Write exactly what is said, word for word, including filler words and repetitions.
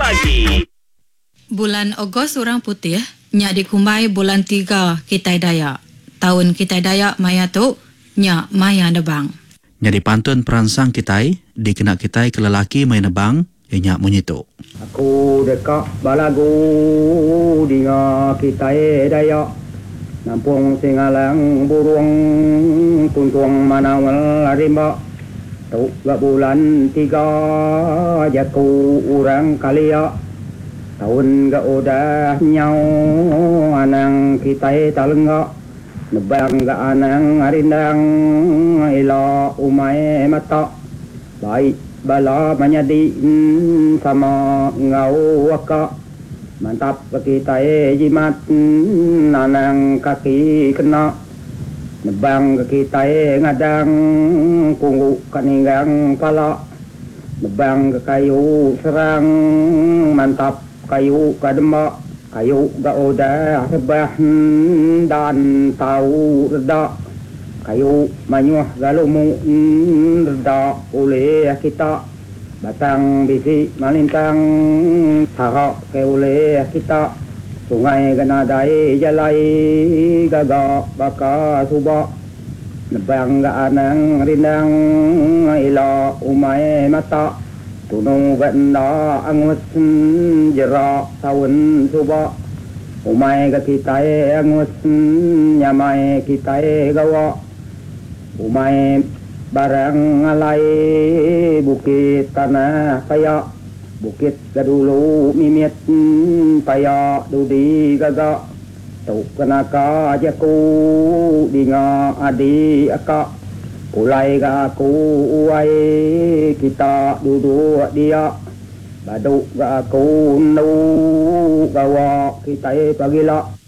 Pagi. Bulan Ogos orang putih, nya dikumbai bulan tiga Kitai Dayak. Tahun Kitai Dayak maya tu, nya maya nebang. Nya dipantun peransang Kitai, dikena Kitai ke lelaki maya nebang, nya munyitu. Aku dekat balagu dinga Kitai Dayak. Nampung singalang burung tuntung manawal rimba. Tu gak bulan tiga jaku orang kalia. Tahun gak udah nyau anang Kitai talengga. Nebang gak anang arindang ila umai mata. Baik bala menyadi sama ngau waka. Mantap Kitai jimat anang kaki kena. Nebang Kitai ngadang punggu kaninggang pala. Nebang ke kayu serang mantap kayu kadema. Kayu gak udah rebah dan tahu reda. Kayu manyuh galumu reda oleh kita. Batang bisi malintang tarak ke oleh kita. Sungai ganadai jalai gagak baka subak. Nebang gak anang rindang ila umai mata. Tunung ganda angus jerak tahun subak. Umai ke Kitai angus nyamai Kitai gawa. Umai barang alai bukit tanah kayak. Bukit gadulu mimit paya dudi gagak. Tu kenaka jaku dinga adi akak. Ulai ga aku uai kita duduk dia. Baduk ga aku nu gawa Kitai pagila.